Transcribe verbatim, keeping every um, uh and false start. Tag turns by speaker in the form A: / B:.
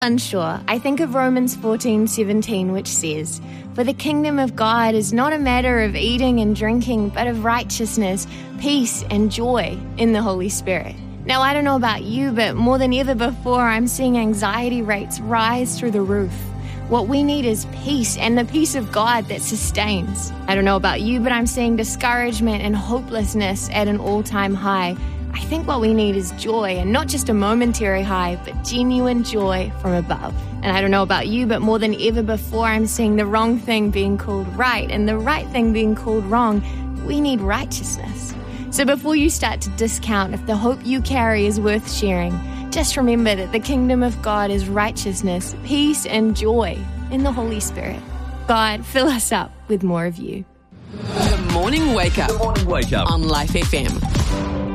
A: unsure, I think of Romans fourteen seventeen, which says, "For the kingdom of God is not a matter of eating and drinking, but of righteousness, peace, and joy in the Holy Spirit." Now, I don't know about you, but more than ever before, I'm seeing anxiety rates rise through the roof. What we need is peace, and the peace of God that sustains. I don't know about you, but I'm seeing discouragement and hopelessness at an all-time high. I think what we need is joy, and not just a momentary high, but genuine joy from above. And I don't know about you, but more than ever before, I'm seeing the wrong thing being called right and the right thing being called wrong. We need righteousness. So before you start to discount if the hope you carry is worth sharing, just remember that the kingdom of God is righteousness, peace, and joy in the Holy Spirit. God, fill us up with more of you.
B: The Morning Wake Up.
C: The Morning Wake Up.
B: On Life F M.